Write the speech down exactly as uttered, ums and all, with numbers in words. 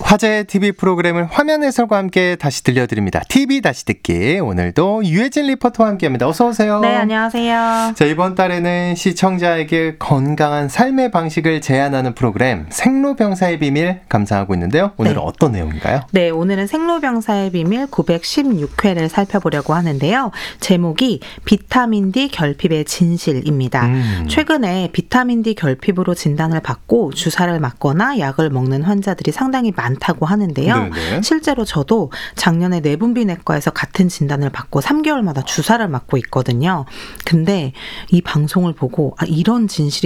화제의 티비 프로그램을 화면 해설과 함께 다시 들려드립니다. 티비 다시 듣기. 오늘도 유혜진 리포터와 함께합니다. 어서 오세요. 네, 안녕하세요. 자, 이번 달에는 시청자에게 건강한 삶의 방식을 제안하는 프로그램 생로병사의 비밀 감상하고 있는데요. 오늘은 네. 어떤 내용인가요? 네, 오늘은 생로병사의 비밀 구백십육 회를 살펴보려고 하는데요. 제목이 비타민 D 결핍의 진실입니다. 음. 최근에 비타민 D 결핍으로 진단을 받고 주사를 맞거나 약을 먹는 환자들이 상당히 많다고 하는데요. 네네. 실제로 저도 작년에 내분비내과에서 같은 진단을 받고 삼 개월마다 주사를 맞고 있거든요. 근데 이 방송을 보고 아, 이런 진실이